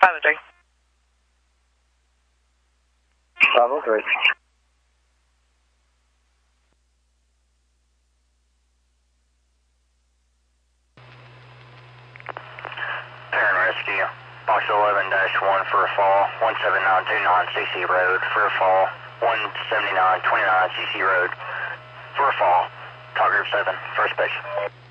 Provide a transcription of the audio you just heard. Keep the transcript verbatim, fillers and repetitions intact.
five oh three. five oh three. Parent rescue, box eleven dash one for a fall, one seven nine two nine C C Road for a fall, one seventy-nine twenty-nine C C Road for a fall, talk group seven, first base.